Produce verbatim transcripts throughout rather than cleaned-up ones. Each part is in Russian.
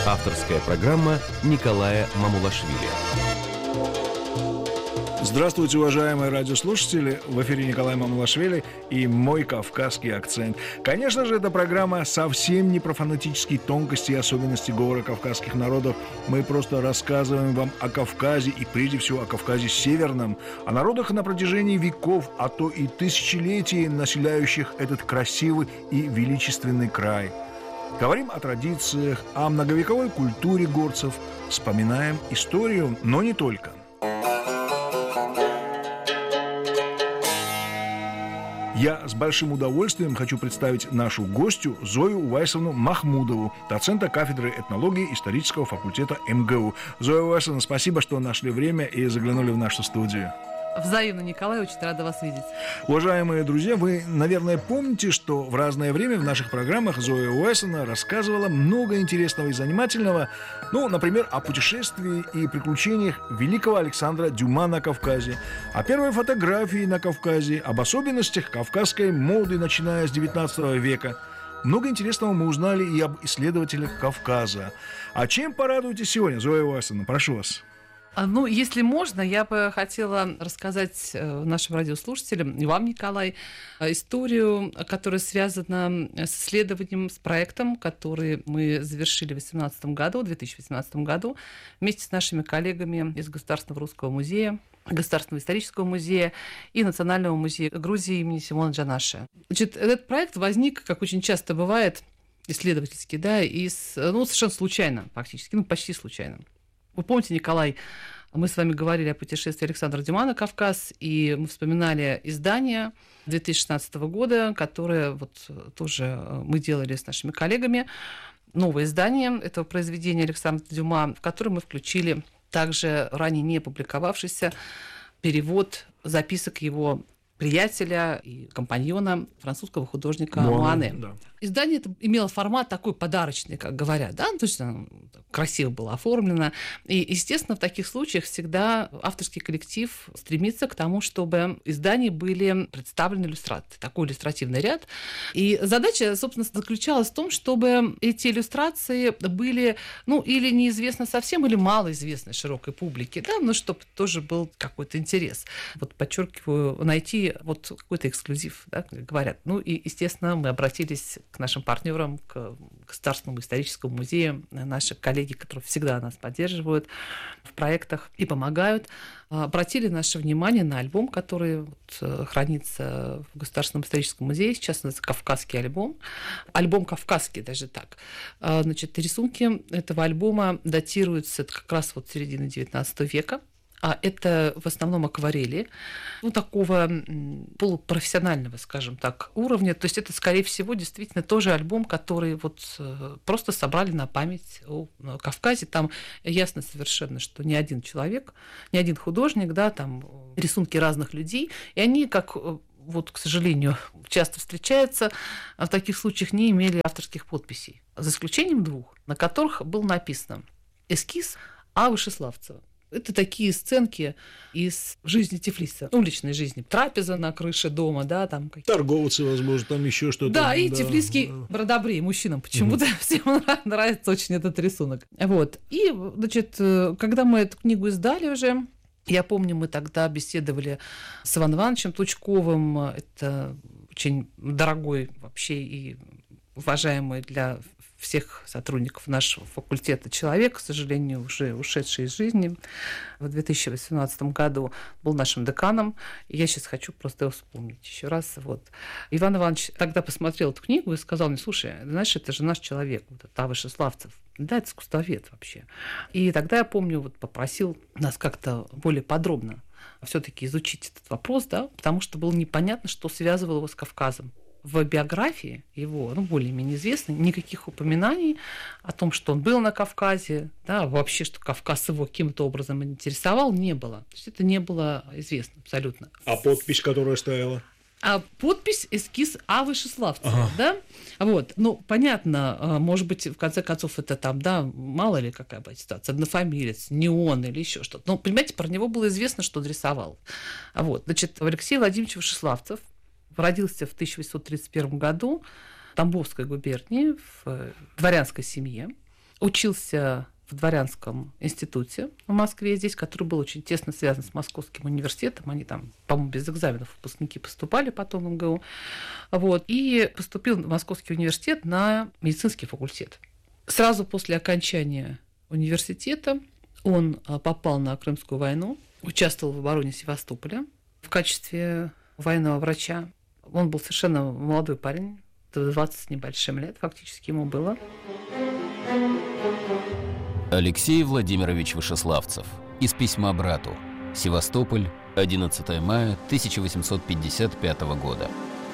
Авторская программа Николая Мамулашвили. Здравствуйте, уважаемые радиослушатели! В эфире Николай Мамулашвили и мой кавказский акцент. Конечно же, эта программа совсем не про фонетические тонкости и особенности говора кавказских народов. Мы просто рассказываем вам о Кавказе и прежде всего о Кавказе Северном, о народах на протяжении веков, а то и тысячелетий, населяющих этот красивый и величественный край. Говорим о традициях, о многовековой культуре горцев, вспоминаем историю, но не только. Я с большим удовольствием хочу представить нашу гостью Зою Увайсовну Махмудову, доцента кафедры этнологии исторического факультета эм гэ у. Зоя Увайсовна, спасибо, что нашли время и заглянули в нашу студию. Взаимно, Николай, очень рада вас видеть. Уважаемые друзья, вы, наверное, помните, что в разное время в наших программах Зоя Увайсовна рассказывала много интересного и занимательного, ну, например, о путешествии и приключениях великого Александра Дюма на Кавказе, о первой фотографии на Кавказе, об особенностях кавказской моды, начиная с девятнадцатого века. Много интересного мы узнали и об исследователях Кавказа. А чем порадуете сегодня, Зоя Увайсовна? Прошу вас. Ну, если можно, я бы хотела рассказать нашим радиослушателям, и вам, Николай, историю, которая связана с исследованием, с проектом, который мы завершили в две тысячи восемнадцатом году, в две тысячи восемнадцатом году вместе с нашими коллегами из Государственного русского музея, Государственного исторического музея и Национального музея Грузии имени Симона Джанаши. Значит, этот проект возник, как очень часто бывает, исследовательский, да, из, ну, совершенно случайно, практически, ну, почти случайно. Вы помните, Николай, мы с вами говорили о путешествии Александра Дюма на Кавказ, и мы вспоминали издание две тысячи шестнадцатого года, которое вот тоже мы делали с нашими коллегами. Новое издание этого произведения Александра Дюма, в которое мы включили также ранее не публиковавшийся перевод записок его приятеля и компаньона, французского художника Муане. Да. Издание это имело формат такой подарочный, как говорят, да, то есть оно красиво было оформлено. И, естественно, в таких случаях всегда авторский коллектив стремится к тому, чтобы издания были представлены иллюстрации, такой иллюстративный ряд. И задача, собственно, заключалась в том, чтобы эти иллюстрации были, ну, или неизвестны совсем, или малоизвестны широкой публике, да, но чтобы тоже был какой-то интерес. Вот подчеркиваю, найти вот какой-то эксклюзив, да, как говорят. Ну и, естественно, мы обратились к нашим партнерам, к Государственному историческому музею, наши коллеги, которые всегда нас поддерживают в проектах и помогают, обратили наше внимание на альбом, который вот хранится в Государственном историческом музее, сейчас называется «Кавказский альбом». Альбом «Кавказский», даже так. Значит, рисунки этого альбома датируются как раз вот середины девятнадцатого века. А это в основном акварели, ну, такого полупрофессионального, скажем так, уровня. То есть это, скорее всего, действительно тоже альбом, который вот просто собрали на память о Кавказе. Там ясно совершенно, что ни один человек, ни один художник, да, там рисунки разных людей, и они, как вот, к сожалению, часто встречаются, в таких случаях не имели авторских подписей, за исключением двух, на которых был написано эскиз А. Вышеславцева. Это такие сценки из жизни Тифлиса, уличной жизни. Трапеза на крыше дома, да, там какие-то... Торговцы, возможно, там еще что-то. Да, и да. Тифлисский бродобрей мужчинам почему-то угу. Всем нравится очень этот рисунок. Вот. И, значит, когда мы эту книгу издали уже, я помню, мы тогда беседовали с Иваном Ивановичем Тучковым. Это очень дорогой вообще и уважаемый для всех сотрудников нашего факультета человек, к сожалению, уже ушедший из жизни в две тысячи восемнадцатом году, был нашим деканом. И я сейчас хочу просто его вспомнить еще раз. Вот. Иван Иванович тогда посмотрел эту книгу и сказал мне: слушай, знаешь, это же наш человек, вот это Вышеславцев. Да, это искусствовед вообще. И тогда я помню, вот попросил нас как-то более подробно все-таки изучить этот вопрос, да, потому что было непонятно, что связывало его с Кавказом. В биографии его, ну, более-менее известно, никаких упоминаний о том, что он был на Кавказе, да, вообще, что Кавказ его каким-то образом интересовал, не было. То есть это не было известно абсолютно. А подпись, которая стояла? А подпись эскиз А. Вышеславцева, ага. Да? Вот. Ну, понятно, может быть, в конце концов, это там, да, мало ли какая бы ситуация, однофамилец, не он или еще что-то. Но, понимаете, про него было известно, что он рисовал. Вот. Значит, Алексей Владимирович Вышеславцев родился в тысяча восемьсот тридцать первом году в Тамбовской губернии в дворянской семье. учился в дворянском институте в Москве здесь, который был очень тесно связан с Московским университетом. Они там, по-моему, без экзаменов выпускники поступали потом в эм гэ у. Вот. И поступил в Московский университет на медицинский факультет. Сразу после окончания университета он попал на Крымскую войну, участвовал в обороне Севастополя в качестве военного врача. Он был совершенно молодой парень, двадцать с небольшим лет фактически ему было. Алексей Владимирович Вышеславцев. Из письма брату. Севастополь, одиннадцатое мая тысяча восемьсот пятьдесят пятого года.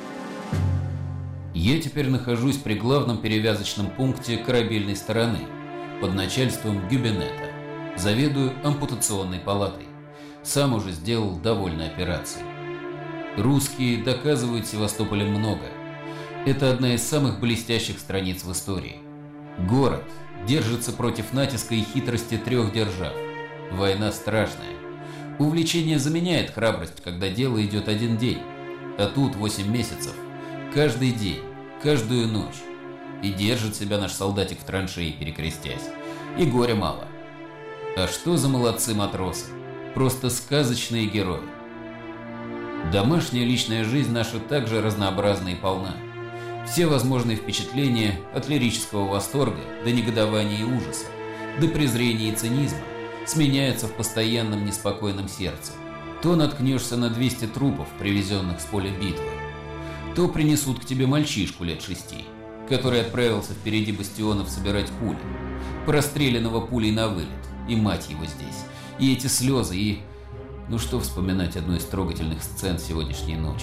Я теперь нахожусь при главном перевязочном пункте корабельной стороны, под начальством Гюбенета. Заведую ампутационной палатой. Сам уже сделал довольно операций. Русские доказывают Севастополем много. Это одна из самых блестящих страниц в истории. Город держится против натиска и хитрости трех держав. Война страшная. Увлечение заменяет храбрость, когда дело идет один день. А тут восемь месяцев. Каждый день, каждую ночь. И держит себя наш солдатик в траншеи, перекрестясь. И горя мало. А что за молодцы матросы? Просто сказочные герои. Домашняя личная жизнь наша также разнообразна и полна. Все возможные впечатления от лирического восторга до негодования и ужаса, до презрения и цинизма сменяются в постоянном неспокойном сердце. То наткнешься на двести трупов, привезенных с поля битвы, то принесут к тебе мальчишку лет шести, который отправился впереди бастионов собирать пули, простреленного пулей на вылет, и мать его здесь, и эти слезы, и... Ну что вспоминать одну из трогательных сцен сегодняшней ночи.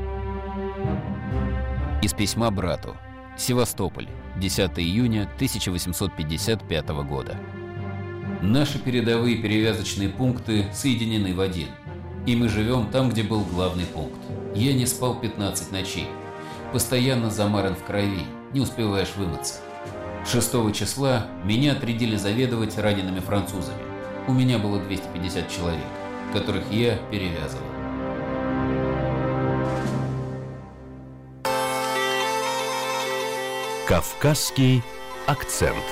Из письма брату. Севастополь, десятое июня тысяча восемьсот пятьдесят пятого года. Наши передовые перевязочные пункты соединены в один. И мы живем там, где был главный пункт. Я не спал пятнадцать ночей. Постоянно замаран в крови, не успеваешь вымыться. шестого числа меня отрядили заведовать ранеными французами. У меня было двести пятьдесят человек, которых я перевязывал. Кавказский акцент.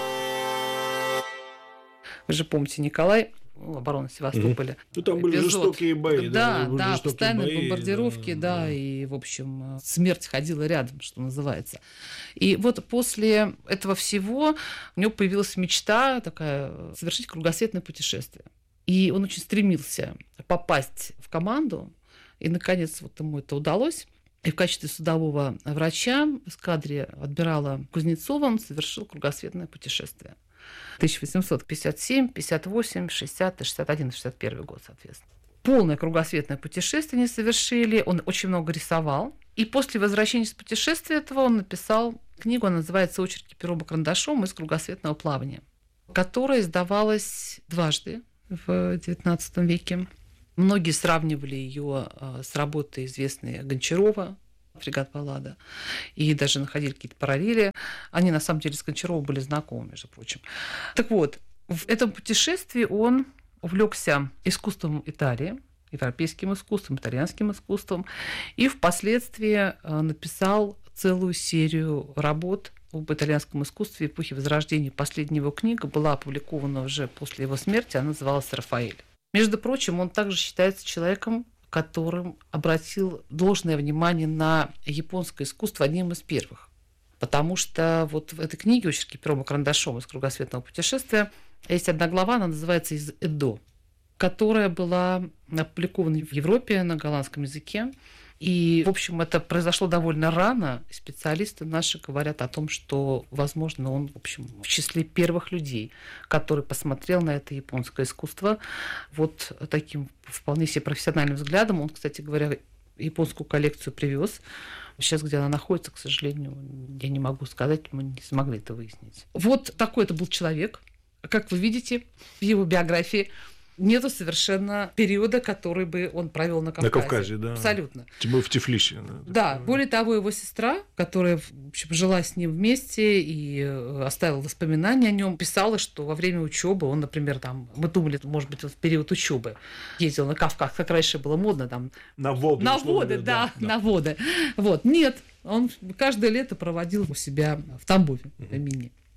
Вы же помните, Николай, оборона Севастополя. Mm-hmm. Ну, там были эпизод. жестокие бои. Да, да, да, постоянные бои, бомбардировки, да, да, и, в общем, смерть ходила рядом, что называется. И вот после этого всего у него появилась мечта такая совершить кругосветное путешествие. И он очень стремился попасть в команду, и, наконец, вот ему это удалось. И в качестве судового врача в эскадре адмирала Кузнецова он совершил кругосветное путешествие. тысяча восемьсот пятьдесят семь, пятьдесят восемь, шестьдесят, шестьдесят один, шестьдесят первый год, соответственно. Полное кругосветное путешествие они совершили. Он очень много рисовал. И после возвращения с путешествия этого он написал книгу, она называется «Очерки пером и карандашом из кругосветного плавания», которая издавалась дважды в девятнадцатом веке. Многие сравнивали ее с работой известной Гончарова, фрегат Паллада, и даже находили какие-то параллели. Они, на самом деле, с Гончаровым были знакомы, между прочим. Так вот, в этом путешествии он увлекся искусством Италии, европейским искусством, итальянским искусством, и впоследствии написал целую серию работ об итальянском искусстве эпохи Возрождения. Последняя его книга была опубликована уже после его смерти, она называлась «Рафаэль». Между прочим, он также считается человеком, которым обратил должное внимание на японское искусство одним из первых. Потому что вот в этой книге «Очерки пером и карандашом из кругосветного путешествия» есть одна глава, она называется «Из Эдо», которая была опубликована в Европе на голландском языке. И, в общем, это произошло довольно рано. Специалисты наши говорят о том, что, возможно, он, в общем, в числе первых людей, который посмотрел на это японское искусство вот таким вполне себе профессиональным взглядом. Он, кстати говоря, японскую коллекцию привез. Сейчас, где она находится, к сожалению, я не могу сказать, мы не смогли это выяснить. Вот такой это был человек. Как вы видите, в его биографии нету совершенно периода, который бы он провел на Кавказе. На Кавказе, да. Абсолютно. Тем более в Тифлисе. Да, более того, его сестра, которая, в общем, жила с ним вместе и оставила воспоминания о нем, писала, что во время учебы он, например, там, мы думали, может быть, в период учебы ездил на Кавказ, как раньше было модно, там. На воду. На воды, да, да, на воды. Вот, нет, он каждое лето проводил у себя в Тамбове, в Мине.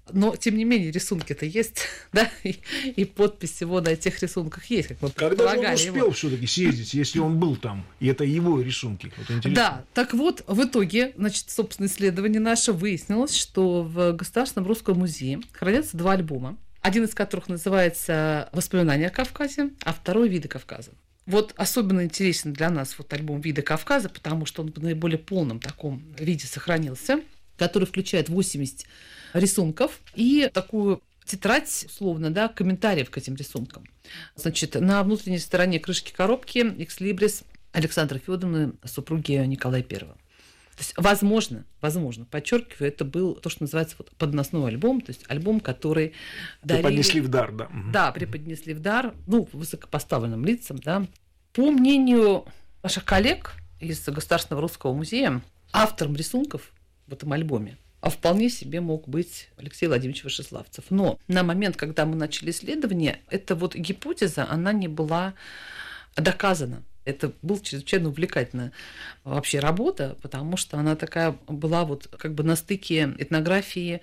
Но, тем не менее, рисунки-то есть, да, и, и подпись его на этих рисунках есть, как мы Когда же он предполагали успел его. все-таки съездить, если он был там, и это его рисунки? Вот интересно. Да, так вот, в итоге, значит, собственно, исследование наше выяснилось, что в Государственном русском музее хранятся два альбома, один из которых называется «Воспоминания о Кавказе», а второй «Виды Кавказа». Вот особенно интересен для нас вот альбом «Виды Кавказа», потому что он в наиболее полном таком виде сохранился, который включает восемьдесят рисунков и такую тетрадь, условно, да, комментариев к этим рисункам. Значит, на внутренней стороне крышки коробки экслибрис Александры Федоровны, супруги Николая Первого. То есть, возможно, возможно, подчеркиваю, это был то, что называется вот подносной альбом, то есть альбом, который дарили... Преподнесли в дар, да. Да, преподнесли в дар, ну, высокопоставленным лицам, да. По мнению наших коллег из Государственного русского музея, автором рисунков в этом альбоме а вполне себе мог быть Алексей Владимирович Вышеславцев. Но на момент, когда мы начали исследование, эта вот гипотеза, она не была доказана. Это была чрезвычайно увлекательная вообще работа, потому что она такая была вот как бы на стыке этнографии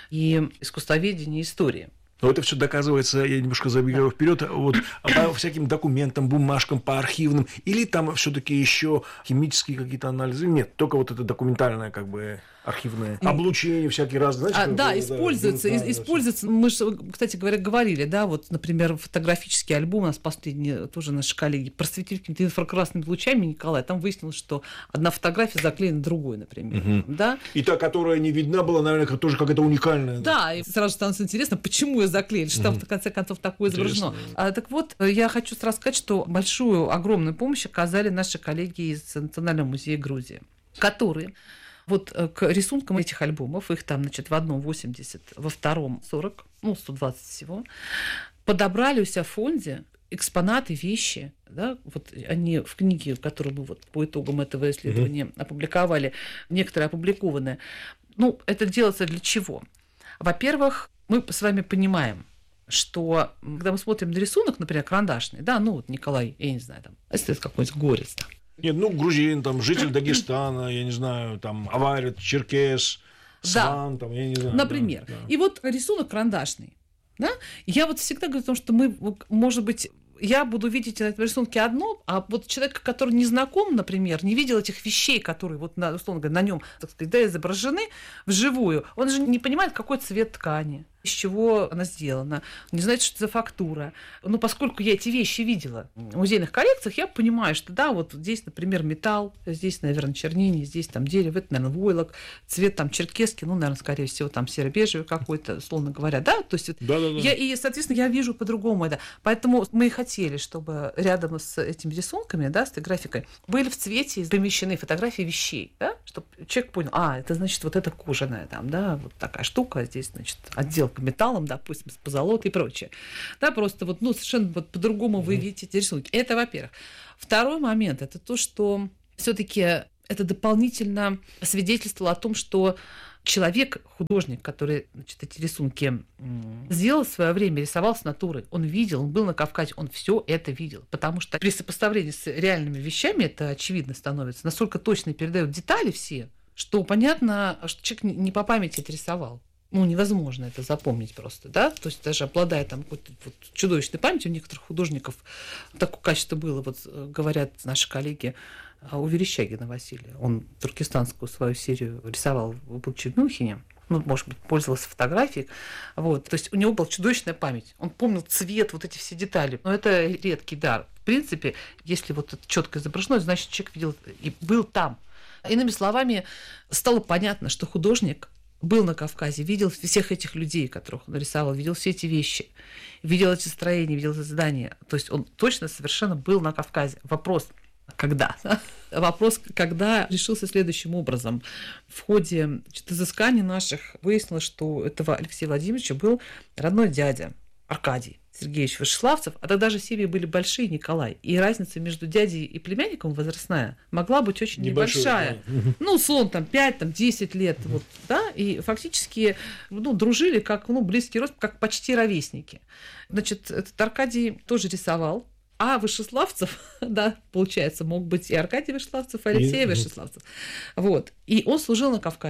и искусствоведения, и истории. Но это все доказывается, я немножко забегаю вперед, вот по всяким документам, бумажкам, по архивным, или там все-таки еще химические какие-то анализы? Нет, только вот это документальное, как бы архивное облучение всякие разные. Знаете, а, да, используется, да, используется. Мы же, кстати говоря, говорили, да, вот, например, фотографический альбом у нас последний тоже наши коллеги просветили какими-то инфракрасными лучами, Николай, там выяснилось, что одна фотография заклеена другой, например, угу. да. И та, которая не видна была, наверное, тоже какая-то уникальная. Да, да, и сразу становится интересно, почему ее заклеили, что там в конце концов такое изображено. А, так вот, я хочу сразу сказать, что большую, огромную помощь оказали наши коллеги из Национального музея Грузии, которые вот к рисункам этих альбомов, их там, значит, в одном восемьдесят, во втором сорок, ну, сто двадцать всего, подобрали у себя в фонде экспонаты, вещи, да, вот они в книге, которую мы вот по итогам этого исследования mm-hmm. опубликовали, некоторые опубликованы. Ну, это делается для чего? Во-первых, мы с вами понимаем, что когда мы смотрим на рисунок, например, карандашный, да, ну вот Николай, я не знаю, там, если это какой-нибудь горец, там. Нет, ну, грузин, там, житель Дагестана, я не знаю, там, аварит, черкес, сван, да. там, я не знаю. Например. Да, да. И вот рисунок карандашный, да, я вот всегда говорю о том, что мы, может быть, я буду видеть на этом рисунке одно, а вот человек, который не знаком, например, не видел этих вещей, которые, вот, на, условно говоря, на нем, так сказать, да, изображены вживую, он же не понимает, какой цвет ткани, из чего она сделана, не знает, что это за фактура. Но поскольку я эти вещи видела в музейных коллекциях, я понимаю, что да, вот здесь, например, металл, здесь, наверное, чернение, здесь там дерево, это, наверное, войлок, цвет там черкесский, ну, наверное, скорее всего, там серо-бежевый какой-то, условно говоря, да, то есть да, да, да. Я, и, соответственно, я вижу по-другому это. Поэтому мы и хотели, чтобы рядом с этими рисунками, да, с этой графикой, были в цвете помещены фотографии вещей, да, чтобы человек понял, а, это, значит, вот эта кожаная там, да, вот такая штука, здесь, значит, отдел металлом, допустим, с позолотой и прочее. Да, просто вот, ну, совершенно вот по-другому вы видите эти рисунки. Это, во-первых. Второй момент – это то, что все-таки это дополнительно свидетельствовало о том, что человек, художник, который, значит, эти рисунки сделал в свое время, рисовал с натуры, он видел, он был на Кавказе, он все это видел. Потому что при сопоставлении с реальными вещами это очевидно становится. Настолько точно передают детали все, что понятно, что человек не по памяти это рисовал. Ну, невозможно это запомнить просто, да, то есть даже обладая там какой-то вот чудовищной памятью, у некоторых художников такое качество было, вот говорят наши коллеги, у Верещагина Василия, он туркестанскую свою серию рисовал, будучи в Мюнхене, ну, может быть, пользовался фотографией, вот, то есть у него была чудовищная память, он помнил цвет, вот эти все детали, но это редкий дар. В принципе, если вот это четко изображено, значит, человек видел и был там. Иными словами, стало понятно, что художник был на Кавказе, видел всех этих людей, которых он рисовал, видел все эти вещи, видел эти строения, видел эти здания. То есть он точно совершенно был на Кавказе. Вопрос, когда? Вопрос, когда решился следующим образом. В ходе значит, изысканий наших выяснилось, что у этого Алексея Владимировича был родной дядя Аркадий Сергеевич Вышеславцев, а тогда же семьи были большие, Николай, и разница между дядей и племянником возрастная могла быть очень Небольшой, небольшая. Да. Ну, сон там пять-десять лет, mm-hmm. вот, да, и фактически ну, дружили как ну, близкий рост, как почти ровесники. Значит, этот Аркадий тоже рисовал, а Вышеславцев, да, получается, мог быть и Аркадий Вышеславцев, и Алексей mm-hmm. Вышеславцев. Вот. И он служил на Кавказе.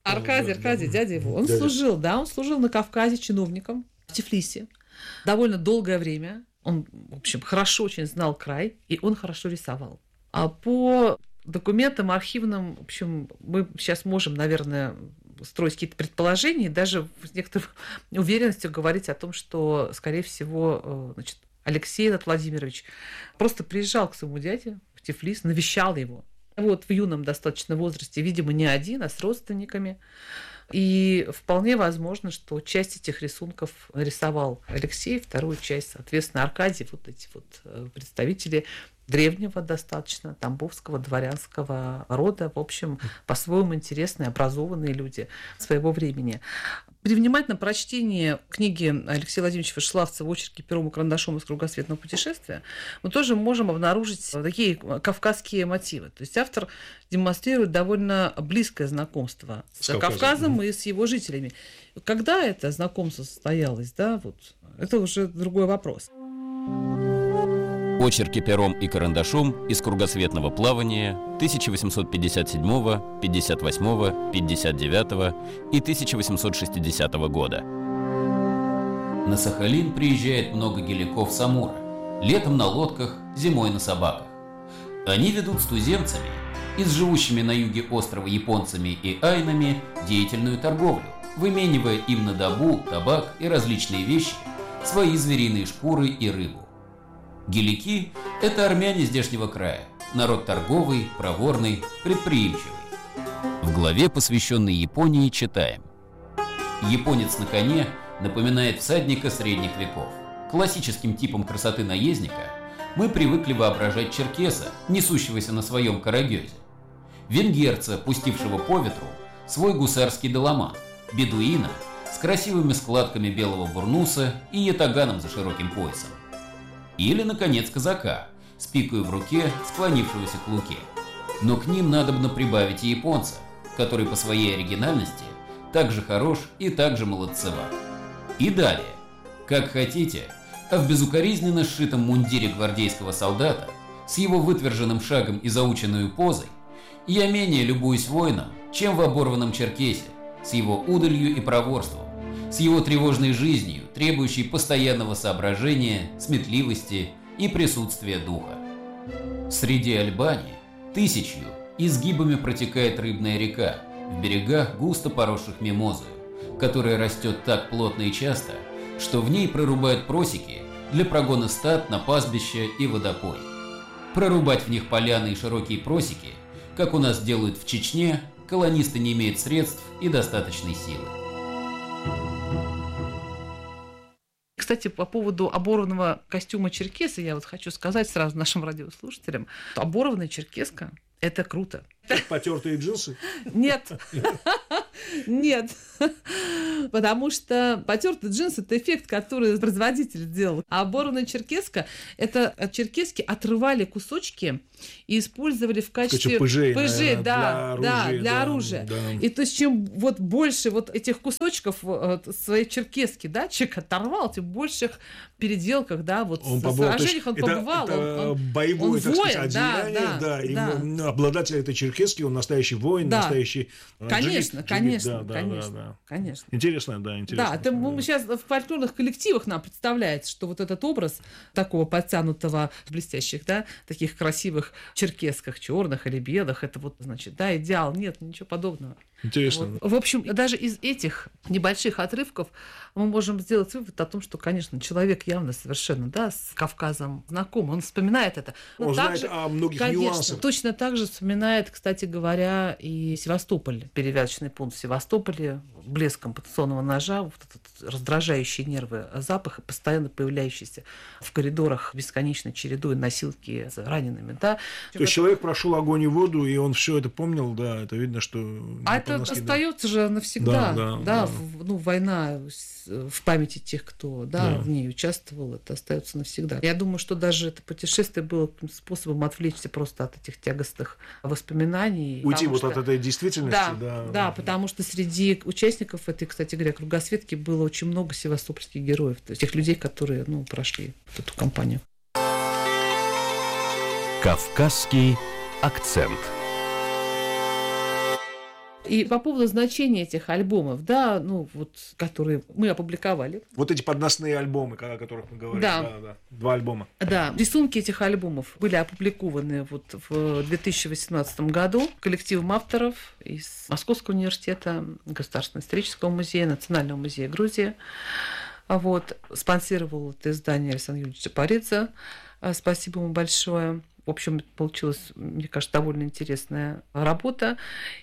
Аркадий, Аркадий, дядя его. Он Дядя. служил, да, он служил на Кавказе чиновником в Тифлисе довольно долгое время. Он, в общем, хорошо очень знал край, и он хорошо рисовал. А по документам архивным, в общем, мы сейчас можем, наверное, строить какие-то предположения, и даже с некоторой уверенностью говорить о том, что, скорее всего, значит, Алексей Владимирович просто приезжал к своему дяде в Тифлис, навещал его. Вот в юном достаточно возрасте, видимо, не один, а с родственниками. И вполне возможно, что часть этих рисунков нарисовал Алексей, вторую часть, соответственно, Аркадий, вот эти вот представители древнего достаточно тамбовского дворянского рода, в общем, по-своему интересные, образованные люди своего времени. При внимательном прочтении книги Алексея Владимировича Вышелавцева «Очерки пером и карандашом из кругосветного путешествия» мы тоже можем обнаружить такие кавказские мотивы. То есть автор демонстрирует довольно близкое знакомство с, с Кавказом, Кавказом и с его жителями. Когда это знакомство состоялось, да, вот, это уже другой вопрос. Очерки пером и карандашом из кругосветного плавания тысяча восемьсот пятьдесят седьмого, пятьдесят восьмого, пятьдесят девятого и тысяча восемьсот шестидесятого года. На Сахалин приезжает много геликов с Амура. Летом на лодках, зимой на собаках. Они ведут с туземцами и с живущими на юге острова японцами и айнами деятельную торговлю, выменивая им на добу, табак и различные вещи, свои звериные шкуры и рыбу. Гелики – это армяне здешнего края, народ торговый, проворный, предприимчивый. В главе, посвященной Японии, читаем. Японец на коне напоминает всадника средних веков. Классическим типом красоты наездника мы привыкли воображать черкеса, несущегося на своем карагёзе, венгерца, пустившего по ветру свой гусарский доломан, бедуина с красивыми складками белого бурнуса и ятаганом за широким поясом. Или, наконец, казака, с пикой в руке, склонившегося к луке. Но к ним надобно прибавить и японца, который по своей оригинальности так же хорош и так же молодцеват. И далее, как хотите, а в безукоризненно сшитом мундире гвардейского солдата, с его вытверженным шагом и заученную позой, я менее любуюсь воином, чем в оборванном черкесе, с его удалью и проворством, с его тревожной жизнью, требующей постоянного соображения, сметливости и присутствия духа. Среди Альбани тысячью изгибами протекает рыбная река, в берегах густо поросших мимозою, которая растет так плотно и часто, что в ней прорубают просеки для прогона стад на пастбище и водопой. Прорубать в них поляны и широкие просеки, как у нас делают в Чечне, колонисты не имеют средств и достаточной силы. Кстати, по поводу оборванного костюма черкеса я вот хочу сказать сразу нашим радиослушателям, что оборванная черкеска – это круто. Потертые джинсы? Нет. Нет. Потому что потертый джинс – это эффект, который производитель сделал. А оборванная черкеска – это от черкески отрывали кусочки и использовали в качестве пыжей, пыжей, наверное, да, для оружия. Да, для да, оружия. Да. И то есть чем вот больше вот этих кусочков вот, своей черкески, да, человек оторвал, тем больше их переделал, когда вот он в побывал, сражениях он это, побывал. Это он, боевое, он так воин, сказать, да, одеяние, да, да, и да. обладатель этой черкески, он настоящий воин, да. настоящий Конечно, джигит, конечно, джигит, да, конечно, да, да. конечно. Интересно, да, интересно. Да, это мы сейчас в фольклорных коллективах нам представляется, что вот этот образ такого подтянутого, блестящих, да, таких красивых черкесках, черных или белых, это вот, значит, да, идеал. Нет, ничего подобного. Интересно. Вот. В общем, даже из этих небольших отрывков мы можем сделать вывод о том, что, конечно, человек явно совершенно, да, с Кавказом знаком, он вспоминает это. Но он также, знает о многих конечно, нюансах. Точно так же вспоминает, кстати говоря, и Севастополь, перевязочный пункт в Севастополе, блеск компутационного ножа, вот этот раздражающий нервы запах, постоянно появляющийся в коридорах бесконечно чередуя носилки с ранеными, да. То есть человек прошел огонь и воду, и он все это помнил, да, это видно, что... А это остается же навсегда, да, да, да, да. В, ну, война в памяти тех, кто, да, да. в ней участвовал, это остается навсегда. Я думаю, что даже это путешествие было способом отвлечься просто от этих тягостных воспоминаний. Уйти вот что... от этой действительности, да, да. Да, потому что среди участников этой, кстати говоря, кругосветки было очень много севастопольских героев, то есть тех людей, которые, ну, прошли эту кампанию. Кавказский акцент. И по поводу значения этих альбомов, да, ну вот, которые мы опубликовали. Вот эти подносные альбомы, о которых мы говорили. Да. Да, да. Два альбома. Да, рисунки этих альбомов были опубликованы вот в две тысячи восемнадцатом году коллективом авторов из Московского университета, Государственного исторического музея, Национального музея Грузии. Вот. Спонсировал это издание Александр Юрьевич Чапаридзе. Спасибо ему большое. В общем, получилась, мне кажется, довольно интересная работа.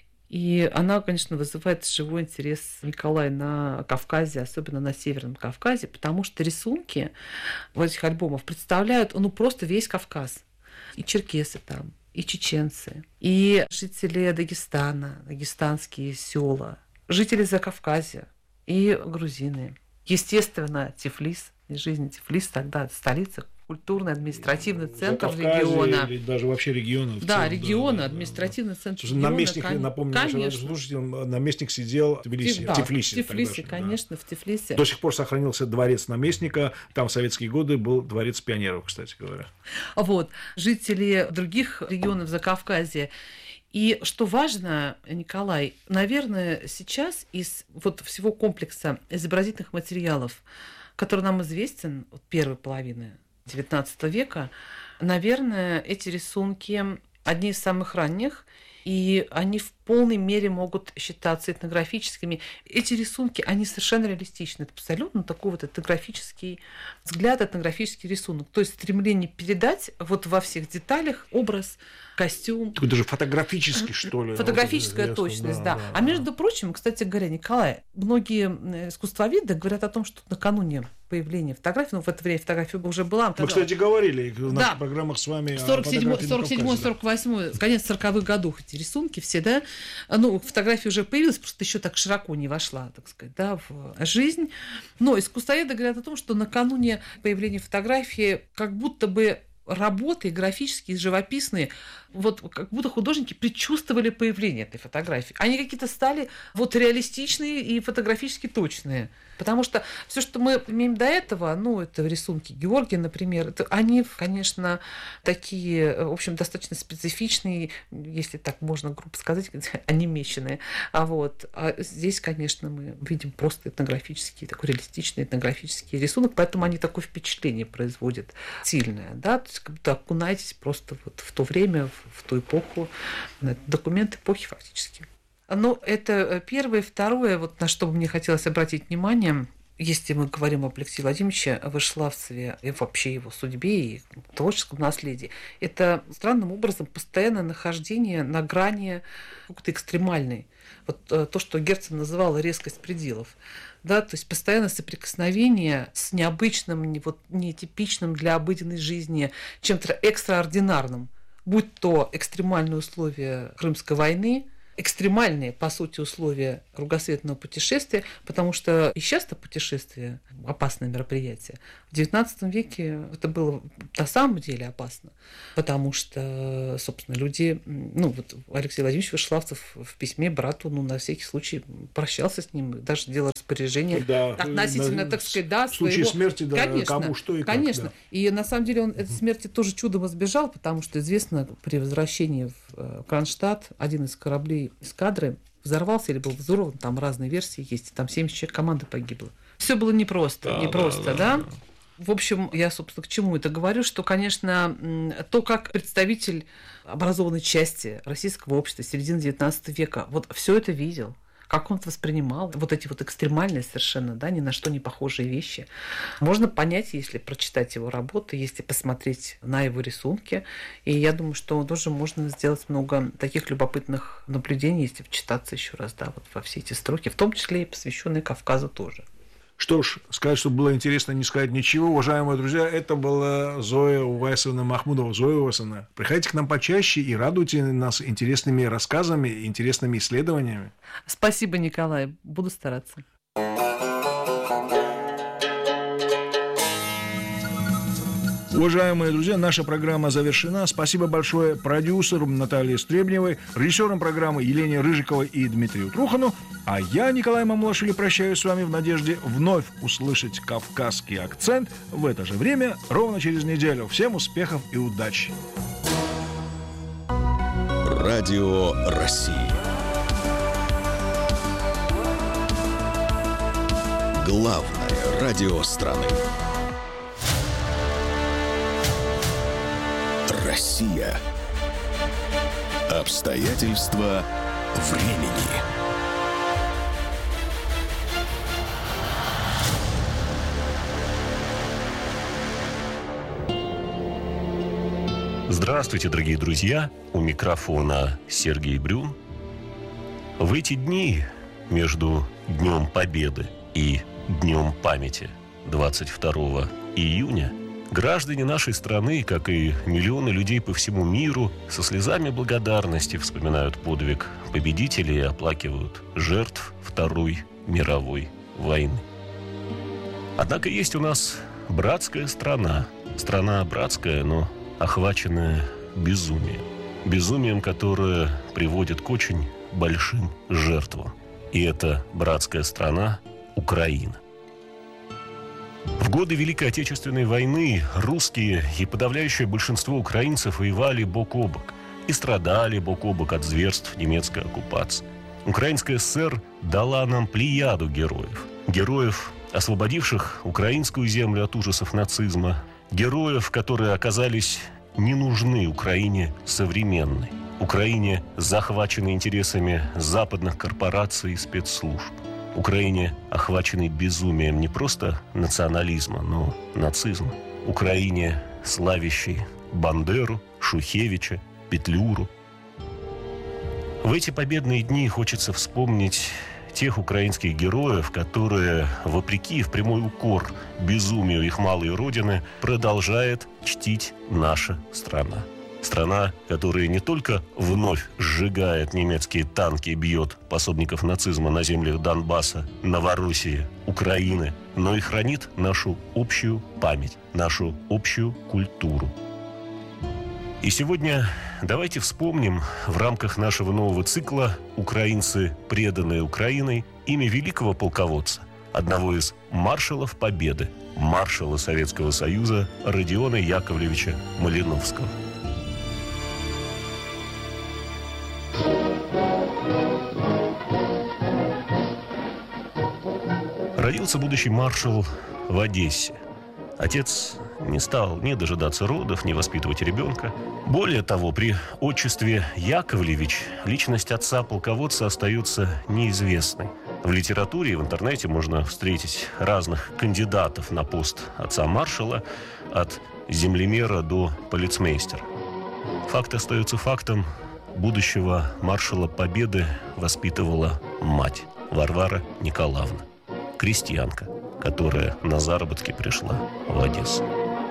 И она, конечно, вызывает живой интерес Николая на Кавказе, особенно на Северном Кавказе, потому что рисунки в этих альбомах представляют, ну, просто весь Кавказ. И черкесы там, и чеченцы, и жители Дагестана, дагестанские села, жители Закавказья, и грузины. Естественно, Тифлис, жизнь Тифлис тогда столица, культурный, административный центр региона. Или даже вообще региона. Да, целом, региона, да, административный да. центр Слушай, региона. Наместник, кон... напомню, конечно. слушателям, наместник сидел в Тбилиси, Да, в Тифлисе. в Тифлисе, тогда, конечно, да. в Тифлисе. До сих пор сохранился дворец наместника. Там в советские годы был дворец пионеров, кстати говоря. Вот. Жители других регионов Закавказья. И что важно, Николай, наверное, сейчас из вот всего комплекса изобразительных материалов, который нам известен от первой половины девятнадцатого века, наверное, эти рисунки одни из самых ранних, и они в полной мере могут считаться этнографическими. Эти рисунки, они совершенно реалистичны. Это абсолютно такой вот этнографический взгляд, этнографический рисунок. То есть стремление передать вот во всех деталях образ, костюм. Это же фотографический, что ли? Фотографическая вот, точность, да, да, да. А между прочим, кстати говоря, Николай, многие искусствоведы говорят о том, что накануне появления фотографии, ну, в это время фотография уже была. Мы, тогда... кстати, говорили в наших да. программах с вами сорок седьмой сорок восьмой, конец сороковых годов эти рисунки все, да, ну, фотография уже появилась, просто еще так широко не вошла, так сказать, да, в жизнь. Но искусствоведы говорят о том, что накануне появления фотографии как будто бы работы графические, живописные, вот как будто художники предчувствовали появление этой фотографии. Они какие-то стали вот реалистичные и фотографически точные. Потому что все, что мы имеем до этого, ну, это рисунки Георгия, например, это, они, конечно, такие, в общем, достаточно специфичные, если так можно грубо сказать, анимеченные. А вот а здесь, конечно, мы видим просто этнографический, такой реалистичный этнографический рисунок, поэтому они такое впечатление производят сильное, да, то есть как будто окунаетесь просто вот в то время, в, в ту эпоху, документ эпохи фактически. Ну, это первое. Второе, вот на что бы мне хотелось обратить внимание, если мы говорим об Алексее Владимировиче Вышеловцеве и вообще его судьбе и творческом наследии, это странным образом постоянное нахождение на грани какой-то экстремальной. Вот то, что Герцен называл резкость пределов. Да, то есть постоянное соприкосновение с необычным, вот, нетипичным для обыденной жизни, чем-то экстраординарным, будь то экстремальные условия Крымской войны, экстремальные, по сути, условия кругосветного путешествия, потому что и сейчас-то путешествие – опасное мероприятие. В девятнадцатом веке это было на самом деле опасно, потому что, собственно, люди… Ну, вот Алексей Владимирович Вышеловцев в письме брату, ну, на всякий случай прощался с ним, даже делал распоряжение да, относительно, на, так сказать, да, в случае своего… смерти, да, конечно, кому что и конечно. как. Да. И на самом деле он этой смерти тоже чудом избежал, потому что известно, при возвращении в Кронштадт один из кораблей эскадры взорвался или был взорван, там разные версии есть, там семьдесят человек команды погибло. Все было непросто, да, непросто, да, да? да? В общем, я, собственно, к чему это говорю, что, конечно, то, как представитель образованной части российского общества середины девятнадцатого века вот все это видел, как он воспринимал вот эти вот экстремальные совершенно, да, ни на что не похожие вещи. Можно понять, если прочитать его работы, если посмотреть на его рисунки. И я думаю, что тоже можно сделать много таких любопытных наблюдений, если вчитаться еще раз, да, вот во все эти строки, в том числе и посвященные Кавказу тоже. Что ж, сказать, что было интересно, не сказать ничего. Уважаемые друзья, это была Зоя Увайсовна Махмудова. Зоя Увайсовна, приходите к нам почаще и радуйте нас интересными рассказами, интересными исследованиями. Спасибо, Николай. Буду стараться. Уважаемые друзья, наша программа завершена. Спасибо большое продюсеру Наталье Стребневой, режиссерам программы Елене Рыжиковой и Дмитрию Трухану. А я, Николай Мамулашвили, прощаюсь с вами в надежде вновь услышать кавказский акцент в это же время, ровно через неделю. Всем успехов и удачи! Радио России. Главное радио страны. Россия. Обстоятельства времени. Здравствуйте, дорогие друзья! У микрофона Сергей Брюн. В эти дни между Днем Победы и Днем памяти двадцать второго июня граждане нашей страны, как и миллионы людей по всему миру, со слезами благодарности вспоминают подвиг победителей и оплакивают жертв Второй мировой войны. Однако есть у нас братская страна. Страна братская, но охваченная безумием. Безумием, которое приводит к очень большим жертвам. И это братская страна Украина. В годы Великой Отечественной войны русские и подавляющее большинство украинцев воевали бок о бок и страдали бок о бок от зверств немецкой оккупации. Украинская ССР дала нам плеяду героев. Героев, освободивших украинскую землю от ужасов нацизма. Героев, которые оказались не нужны Украине современной. Украине, захваченной интересами западных корпораций и спецслужб. Украине, охваченной безумием не просто национализма, но нацизма. Украине, славящей Бандеру, Шухевича, Петлюру. В эти победные дни хочется вспомнить тех украинских героев, которые, вопреки в прямой укор безумию их малой родины, продолжает чтить наша страна. Страна, которая не только вновь сжигает немецкие танки и бьет пособников нацизма на землях Донбасса, Новороссии, Украины, но и хранит нашу общую память, нашу общую культуру. И сегодня давайте вспомним в рамках нашего нового цикла «Украинцы, преданные Украиной» имя великого полководца, одного из маршалов Победы, маршала Советского Союза Родиона Яковлевича Малиновского. Родился будущий маршал в Одессе. Отец не стал ни дожидаться родов, ни воспитывать ребенка. Более того, при отчестве Яковлевич личность отца-полководца остается неизвестной. В литературе и в интернете можно встретить разных кандидатов на пост отца-маршала, от землемера до полицмейстера. Факт остается фактом. Будущего маршала Победы воспитывала мать Варвара Николаевна, крестьянка, которая на заработки пришла в Одессу.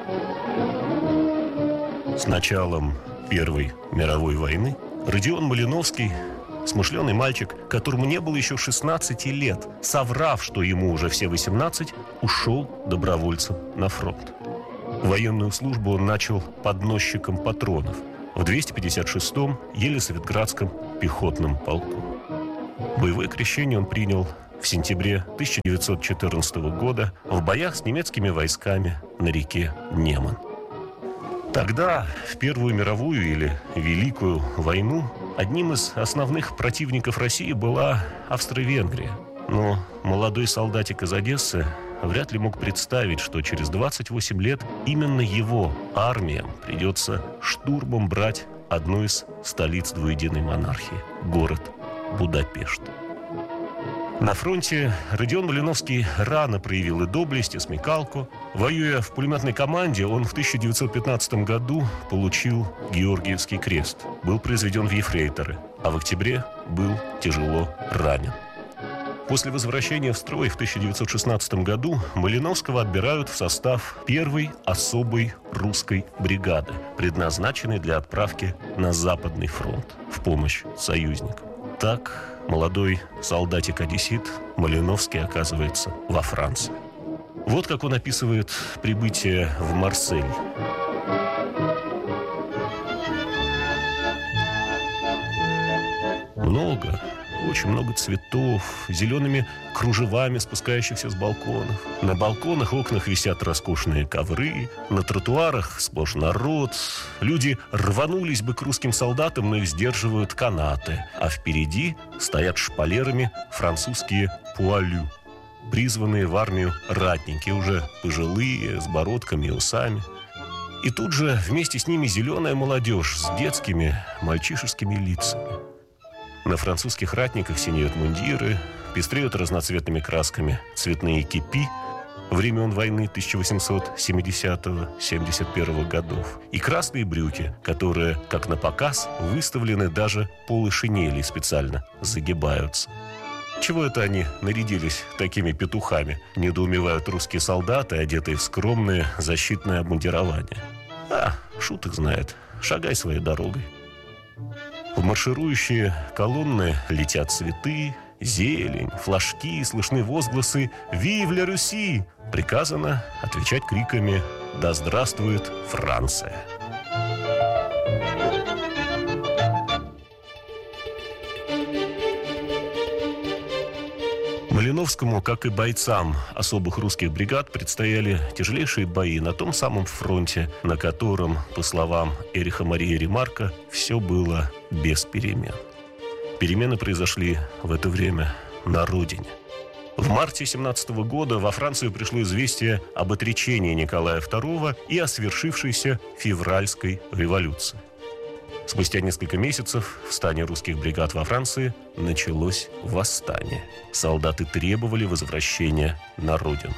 С началом Первой мировой войны Родион Малиновский, смышленый мальчик, которому не было еще шестнадцати лет, соврав, что ему уже все восемнадцать, ушел добровольцем на фронт. Военную службу он начал подносчиком патронов в двести пятьдесят шестом Елисаветградском пехотном полку. Боевое крещение он принял в сентябре тысяча девятьсот четырнадцатого года в боях с немецкими войсками на реке Неман. Тогда, в Первую мировую или Великую войну, одним из основных противников России была Австро-Венгрия. Но молодой солдатик из Одессы вряд ли мог представить, что через двадцать восемь лет именно его армиям придется штурмом брать одну из столиц двуединой монархии – город Будапешт. На фронте Родион Малиновский рано проявил и доблесть, и смекалку. Воюя в пулеметной команде, он в тысяча девятьсот пятнадцатом году получил Георгиевский крест, был произведен в ефрейторы, а в октябре был тяжело ранен. После возвращения в строй в тысяча девятьсот шестнадцатом году Малиновского отбирают в состав первой особой русской бригады, предназначенной для отправки на Западный фронт в помощь союзникам. Так молодой солдатик-одессит Малиновский оказывается во Франции. Вот как он описывает прибытие в Марсель. Много, очень много цветов, зелеными кружевами, спускающихся с балконов. На балконах, окнах висят роскошные ковры, на тротуарах сплошь народ. Люди рванулись бы к русским солдатам, но их сдерживают канаты, а впереди стоят шпалерами французские пуалю. призванные в армию ратники, уже пожилые, с бородками и усами. И тут же вместе с ними зеленая молодежь с детскими мальчишескими лицами. На французских ратниках синеют мундиры, пестреют разноцветными красками цветные кепи времен войны тысяча восемьсот семидесятого — семьдесят первого годов и красные брюки, которые, как на показ, выставлены, даже полы шинелей специально загибаются. Чего это они нарядились такими петухами, недоумевают русские солдаты, одетые в скромное защитное обмундирование. А, шут их знает, шагай своей дорогой. В марширующие колонны летят цветы, зелень, флажки, слышны возгласы «Вив ля Руси!». Приказано отвечать криками «Да здравствует Франция!». Малиновскому, как и бойцам особых русских бригад, предстояли тяжелейшие бои на том самом фронте, на котором, по словам Эриха Мария Ремарка, все было без перемен. Перемены произошли в это время на родине. В марте семнадцатого года во Францию пришло известие об отречении Николая второго и о свершившейся февральской революции. Спустя несколько месяцев в стане русских бригад во Франции началось восстание. Солдаты требовали возвращения на родину.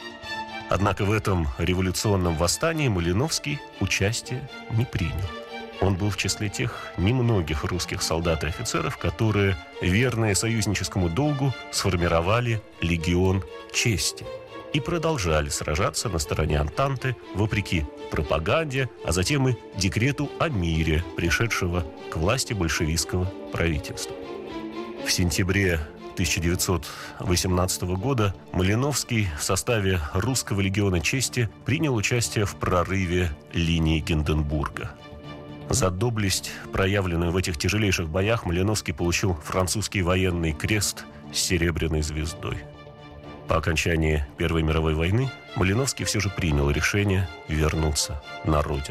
Однако в этом революционном восстании Малиновский участия не принял. Он был в числе тех немногих русских солдат и офицеров, которые, верные союзническому долгу, сформировали легион чести и продолжали сражаться на стороне Антанты вопреки пропаганде, а затем и декрету о мире, пришедшего к власти большевистского правительства. В сентябре тысяча девятьсот восемнадцатого года Малиновский в составе русского легиона чести принял участие в прорыве линии Гинденбурга. За доблесть, проявленную в этих тяжелейших боях, Малиновский получил французский военный крест с серебряной звездой. По окончании Первой мировой войны Малиновский все же принял решение вернуться на родину.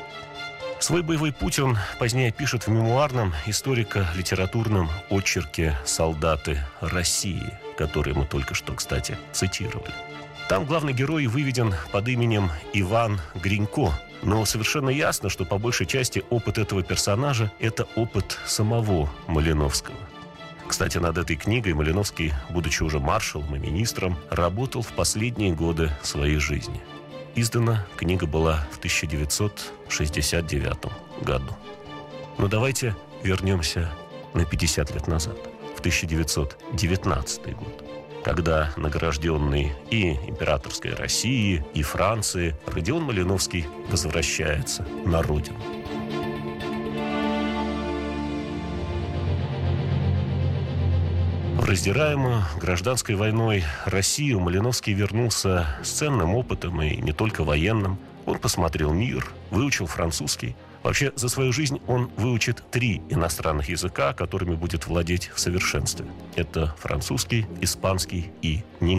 Свой боевой путь он позднее пишет в мемуарном историко-литературном очерке «Солдаты России», который мы только что, кстати, цитировали. Там главный герой выведен под именем Иван Гринько, но совершенно ясно, что по большей части опыт этого персонажа – это опыт самого Малиновского. Кстати, над этой книгой Малиновский, будучи уже маршалом и министром, работал в последние годы своей жизни. Издана книга была в тысяча девятьсот шестьдесят девятом году. Но давайте вернемся на пятьдесят лет назад, в тысяча девятьсот девятнадцатый год, когда награжденный и императорской России, и Франции Родион Малиновский возвращается на родину. В раздираемую гражданской войной Россию Малиновский вернулся с ценным опытом, и не только военным. Он посмотрел мир, выучил французский. Вообще, за свою жизнь он выучит три иностранных языка, которыми будет владеть в совершенстве. Это французский, испанский и немецкий.